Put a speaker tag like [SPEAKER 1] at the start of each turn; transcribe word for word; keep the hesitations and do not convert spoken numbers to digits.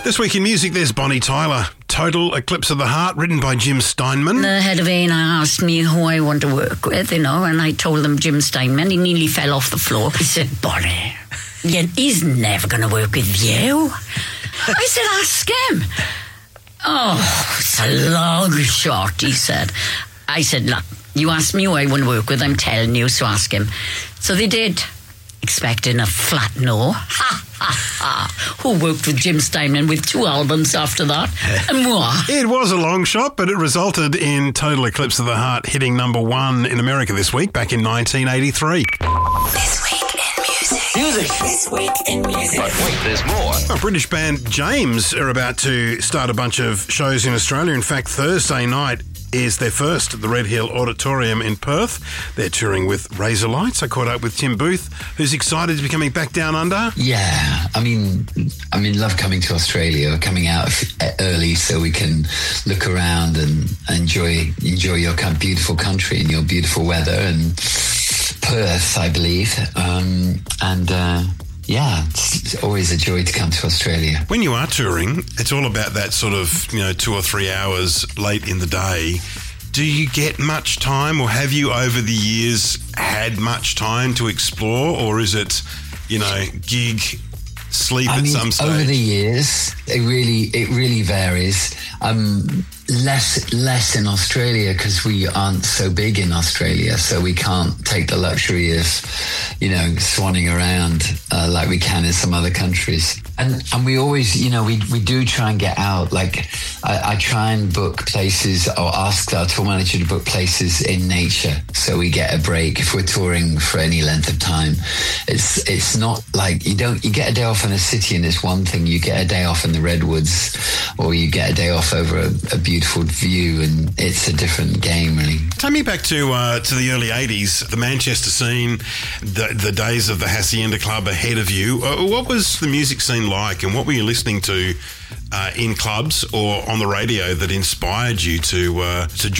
[SPEAKER 1] This week in music, there's Bonnie Tyler. Total Eclipse of the Heart, written by Jim Steinman.
[SPEAKER 2] The head of A and R asked me who I want to work with, you know, and I told them Jim Steinman. He nearly fell off the floor. He said, Bonnie, yeah, he's never going to work with you. I said, ask him. Oh, it's a long shot, he said. I said, look, you asked me who I want to work with, I'm telling you, so ask him. So they did, expecting a flat no. Ha, ha, ha. Who worked with Jim Steinman with two albums after that? And moi.
[SPEAKER 1] It was a long shot, but it resulted in Total Eclipse of the Heart hitting number one in America this week, back in nineteen eighty-three.
[SPEAKER 3] This week in music.
[SPEAKER 4] Music.
[SPEAKER 3] This week in music.
[SPEAKER 4] But wait, there's more.
[SPEAKER 1] A British band James are about to start a bunch of shows in Australia. In fact, Thursday night is their first at the Red Hill Auditorium in Perth. They're touring with Razor Lights. I caught up with Tim Booth, who's excited to be coming back down under.
[SPEAKER 5] Yeah, I mean, I mean, love coming to Australia, coming out early so we can look around and enjoy enjoy your beautiful country and your beautiful weather and Perth, I believe, um, and. Uh, Yeah, it's always a joy to come to Australia.
[SPEAKER 1] When you are touring, it's all about that sort of, you know, two or three hours late in the day. Do you get much time, or have you over the years had much time to explore, or is it, you know, gig, sleep
[SPEAKER 5] I
[SPEAKER 1] at
[SPEAKER 5] mean,
[SPEAKER 1] some stage?
[SPEAKER 5] Over the years, it really, it really varies. Um, less, less in Australia because we aren't so big in Australia, so we can't take the luxury of, you know, swanning around uh, like we can in some other countries. And and we always, you know, we we do try and get out. Like I, I try and book places, or ask our tour manager to book places in nature, so we get a break if we're touring for any length of time. It's it's not like you don't you get a day off in a city and it's one thing. You get a day off in the redwoods, or you get a day off over a, a beautiful view, and it's a different game, really.
[SPEAKER 1] Take me back to uh, to the early eighties, the Manchester scene, the the days of the Hacienda Club ahead of you. Uh, what was the music scene like, and what were you listening to uh, in clubs or on the radio that inspired you to uh, to